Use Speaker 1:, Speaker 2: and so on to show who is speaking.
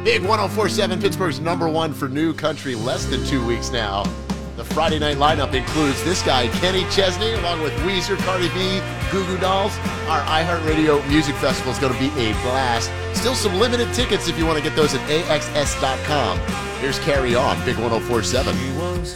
Speaker 1: Big 104.7, Pittsburgh's number one for new country, less than 2 weeks now. The Friday night lineup includes this guy, Kenny Chesney, along with Weezer, Cardi B, Goo Goo Dolls. Our iHeartRadio Music Festival is going to be a blast. Still some limited tickets if you want to get those at AXS.com. Here's Carry On, Big 104.7.